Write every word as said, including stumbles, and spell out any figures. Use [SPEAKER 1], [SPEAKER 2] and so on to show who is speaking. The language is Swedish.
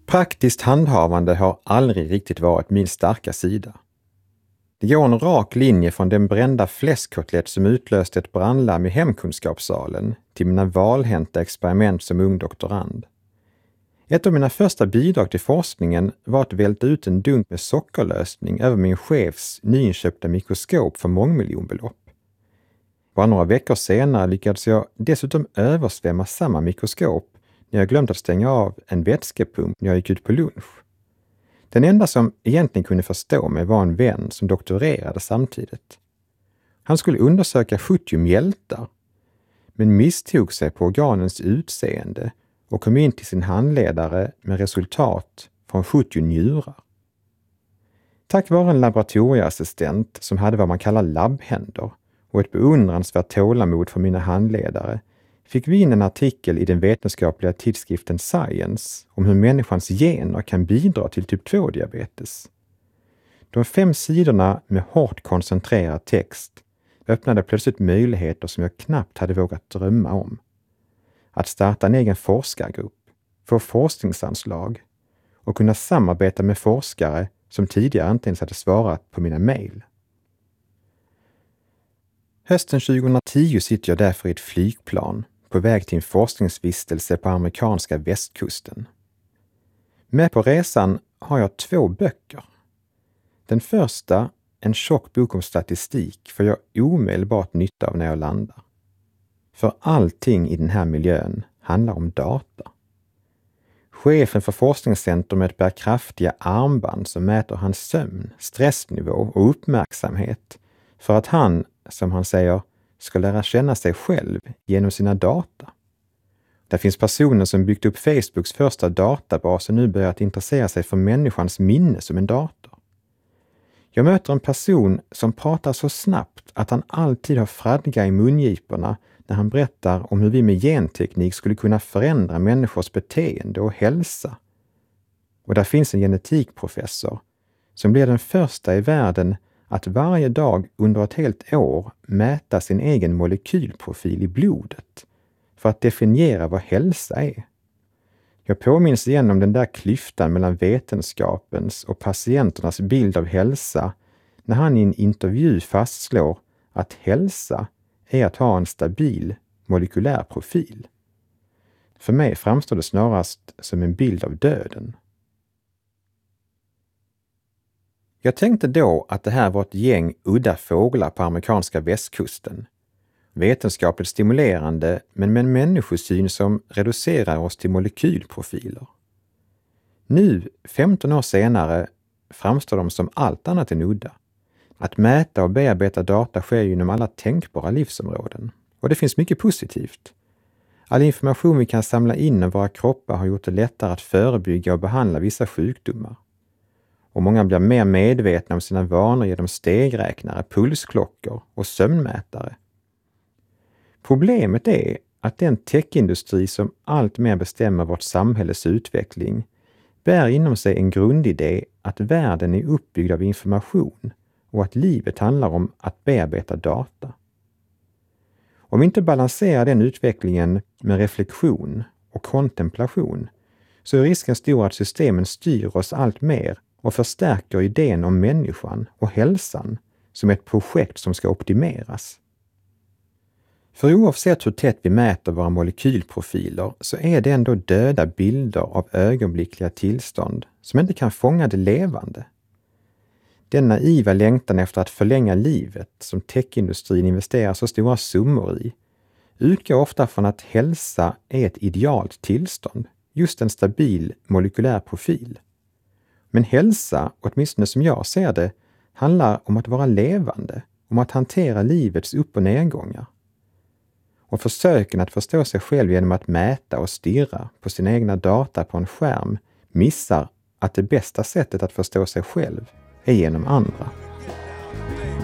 [SPEAKER 1] Praktiskt handhavande har aldrig riktigt varit min starka sida. Det går en rak linje från den brända fläskkotlett som utlöste ett brandlarm i hemkunskapssalen till mina valhänta experiment som ung doktorand. Ett av mina första bidrag till forskningen var att välta ut en dunk med sockerlösning över min chefs nyinköpta mikroskop för mångmiljonbelopp. Bara några veckor senare lyckades jag dessutom översvämma samma mikroskop när jag glömt att stänga av en vätskepump när jag gick ut på lunch. Den enda som egentligen kunde förstå mig var en vän som doktorerade samtidigt. Han skulle undersöka sjuttio mjältar, men misstog sig på organens utseende och kom in till sin handledare med resultat från sjuttio njurar. Tack vare en laboratorieassistent som hade vad man kallar labbhänder och ett beundransvärt tålamod från mina handledare fick vi in en artikel i den vetenskapliga tidskriften Science om hur människans gener kan bidra till typ två-diabetes. De fem sidorna med hårt koncentrerad text öppnade plötsligt möjligheter som jag knappt hade vågat drömma om. Att starta en egen forskargrupp, få forskningsanslag och kunna samarbeta med forskare som tidigare inte ens hade svarat på mina mejl. Hösten tjugohundratio sitter jag därför i ett flygplan på väg till en forskningsvistelse på amerikanska västkusten. Med på resan har jag två böcker. Den första, en tjock bok om statistik, får jag omedelbart nytta av när jag landar. För allting i den här miljön handlar om data. Chefen för forskningscentrumet bär kraftiga armband som mäter hans sömn, stressnivå och uppmärksamhet för att han, som han säger, ska lära känna sig själv genom sina data. Det finns personer som byggt upp Facebooks första databas och nu börjat intressera sig för människans minne som en dator. Jag möter en person som pratar så snabbt att han alltid har fradga i mungiporna när han berättar om hur vi med genteknik skulle kunna förändra människors beteende och hälsa. Och där finns en genetikprofessor som blir den första i världen att varje dag under ett helt år mäta sin egen molekylprofil i blodet för att definiera vad hälsa är. Jag påminns igen om den där klyftan mellan vetenskapens och patienternas bild av hälsa när han i en intervju fastslår att hälsa är att ha en stabil molekylär profil. För mig framstår det snarast som en bild av döden. Jag tänkte då att det här var ett gäng udda fåglar på amerikanska västkusten. Vetenskapligt stimulerande, men med en människosyn som reducerar oss till molekylprofiler. Nu, femton år senare, framstår de som allt annat än udda. Att mäta och bearbeta data sker ju inom alla tänkbara livsområden. Och det finns mycket positivt. All information vi kan samla in om våra kroppar har gjort det lättare att förebygga och behandla vissa sjukdomar. Och många blir mer medvetna om sina vanor genom stegräknare, pulsklockor och sömnmätare. Problemet är att den techindustri som allt mer bestämmer vårt samhälles utveckling bär inom sig en grundidé att världen är uppbyggd av information och att livet handlar om att bearbeta data. Om vi inte balanserar den utvecklingen med reflektion och kontemplation så är risken stor att systemen styr oss allt mer och förstärker idén om människan och hälsan som ett projekt som ska optimeras. För oavsett hur tätt vi mäter våra molekylprofiler så är det ändå döda bilder av ögonblickliga tillstånd som inte kan fånga det levande. Den naiva längtan efter att förlänga livet som techindustrin investerar så stora summor i utgår ofta från att hälsa är ett idealt tillstånd, just en stabil molekylär profil. Men hälsa, åtminstone som jag ser det, handlar om att vara levande, om att hantera livets upp- och nedgångar. Och försöken att förstå sig själv genom att mäta och stirra på sina egna data på en skärm missar att det bästa sättet att förstå sig själv är genom andra.